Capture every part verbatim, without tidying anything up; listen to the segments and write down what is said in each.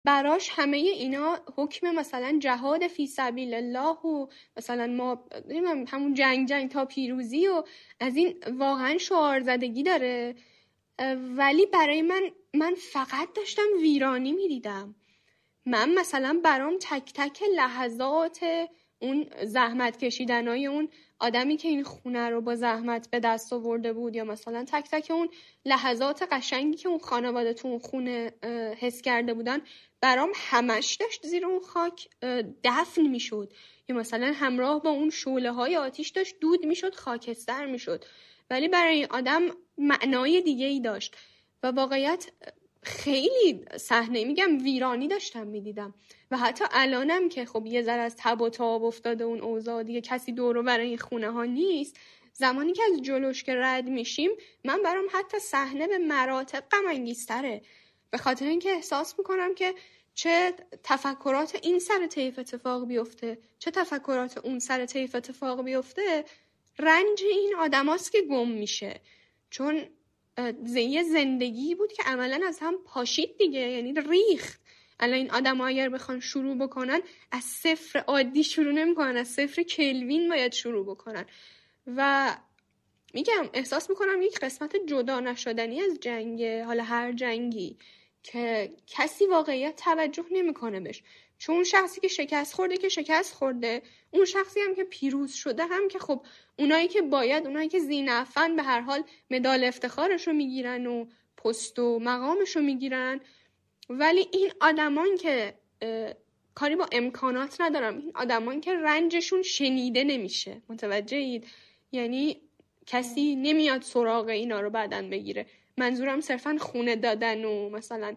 براش همه اینا حکم مثلا جهاد فی سبیل الله و مثلا ما همون جنگ جنگ تا پیروزی و از این واقعا شعار زدگی داره. ولی برای من من فقط داشتم ویرانی میدیدم. من مثلا برام تک تک لحظات اون زحمت کشیدنای اون آدمی که این خونه رو با زحمت به دست آورده بود، یا مثلا تک تک اون لحظات قشنگی که اون خانواده تو اون خونه حس کرده بودن، برام همش داشت زیر اون خاک دفن میشد، یا مثلا همراه با اون شعله های آتیش داشت دود میشد، خاکستر میشد. ولی برای این آدم معنای دیگه ای داشت و واقعیت خیلی صحنه میگم ویرانی داشتم میدیدم. و حتی الانم که خب یه ذره از تب و تاب افتاده اون اوضاع، دیگه کسی دور و بر این خونه ها نیست، زمانی که از جلوش که رد میشیم من برام حتی صحنه به مراتب غم انگیزتره، به خاطر اینکه احساس میکنم که چه تفکرات این سر طیف اتفاق بیفته، چه تفکرات اون سر طیف اتفاق بیفته، رنج این آدماست که گم میشه. چون یه زندگی بود که عملا از هم پاشید دیگه، یعنی ریخت. الان این آدم ها اگر بخوان شروع بکنن از صفر عادی شروع نمی کنن، از صفر کلوین باید شروع بکنن. و میگم احساس میکنم یک قسمت جدا نشدنی از جنگ، حالا هر جنگی، که کسی واقعیت توجه نمیکنه بهش. چون اون شخصی که شکست خورده که شکست خورده، اون شخصی هم که پیروز شده هم که خب اونایی که باید، اونایی که ذی‌نفعن به هر حال مدال افتخارش رو میگیرن و پست و مقامش رو میگیرن. ولی این آدمان که کاری با امکانات ندارم، این آدمان که رنجشون شنیده نمیشه، متوجهید؟ یعنی کسی نمیاد سراغ اینا رو بعدن بگیره. منظورم صرفا خونه دادن و مثلا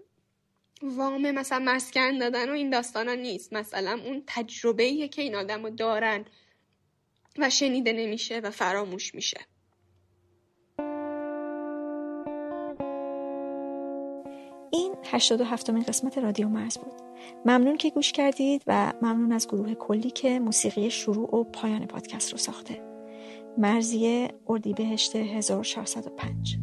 وام مثلا مسکن دادن و این داستانا نیست، مثلا اون تجربه‌ایه که این آدمو دارن و شنیده نمیشه و فراموش میشه. این هشتاد و هفتمین قسمت رادیو مرز بود. ممنون که گوش کردید و ممنون از گروه کلی که موسیقی شروع و پایان پادکست رو ساخته. مرزیه، اردیبهشت هزار و چهارصد و پنج.